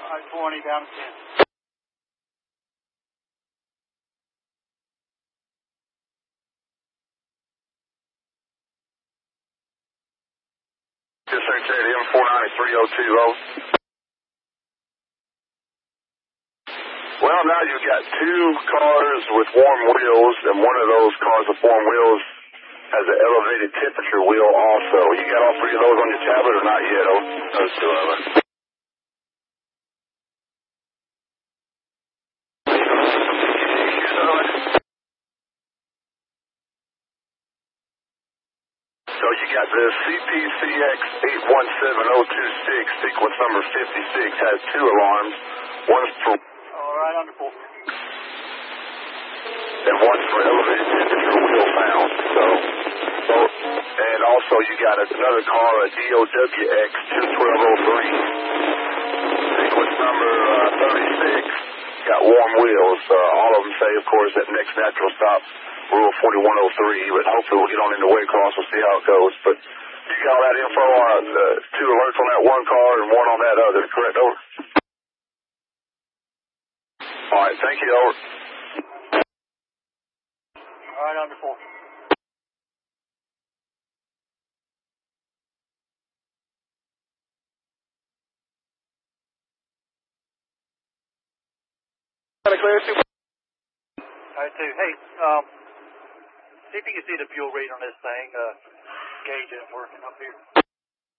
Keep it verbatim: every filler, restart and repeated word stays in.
Alright, twenty down to ten. Secretary, M four ninety-three oh two, over. Well, now you've got two cars with warm wheels, and one of those cars with warm wheels has an elevated temperature wheel also. You got all three of those on your tablet or not yet, over? Those two, over. So you got the C P C X eight one seven oh two six, sequence number fifty-six, has two alarms. One's for... Alright, under four. And one's for elevated temperature wheel sound. So, so, and also you got another car, a D O W X two twelve oh three, sequence number uh, thirty-six, got warm wheels. Uh, all of them say, of course, that next natural stop, Rule forty-one oh three, but hopefully we'll get on into Waycross. We'll see how it goes. But you got all that info on uh, two alerts on that one car and one on that other, correct, over? All right, thank you, over. Alright, under four. Alright, two. Hey, um, see if you can see the fuel read on this thing. Uh, gauge isn't working up here.